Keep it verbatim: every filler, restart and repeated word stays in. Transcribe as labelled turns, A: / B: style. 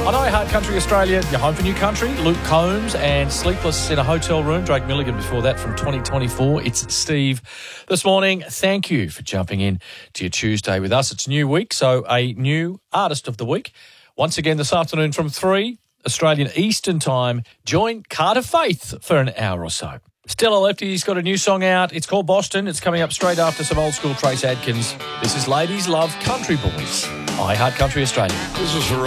A: On iHeart Country Australia, your home for new country, Luke Combs and Sleepless in a Hotel Room, Drake Milligan before that from twenty twenty-four. It's Steve this morning. Thank you for jumping in to your Tuesday with us. It's a new week, so a new Artist of the Week. Once again this afternoon from three, Australian Eastern Time, join Carter Faith for an hour or so. Stella Lefty's got a new song out. It's called Boston. It's coming up straight after some old school Trace Adkins. This is Ladies Love Country Boys. iHeart Country Australia.
B: This is